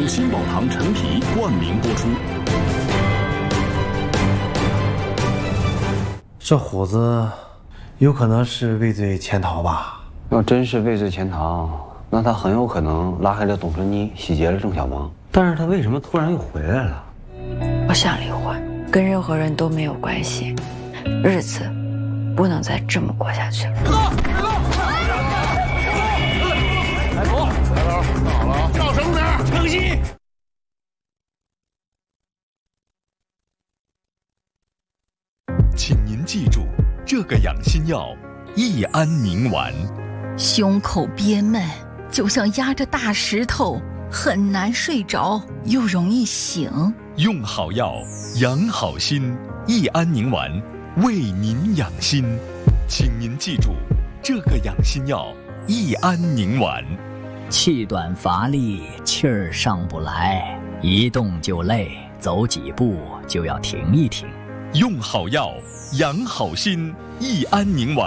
新宝堂陈皮冠名播出。 这虎子有可能是畏罪潜逃吧？ 要真是畏罪潜逃，那他很有可能拉黑了董春妮，洗劫了郑小萌。但是他为什么突然又回来了？ 我想离婚，跟任何人都没有关系，日子不能再这么过下去了。 来头，好了，跳绳子，撑膝。 请您记住，这个养心药益安宁丸。 胸口憋闷，就像压着大石头，很难睡着，又容易醒。 用好药，养好心，益安宁丸为您养心。请您记住，这个养心药益安宁丸。 气短乏力，气儿上不来，一动就累，走几步就要停一停。 用好药，养好心，益安宁丸。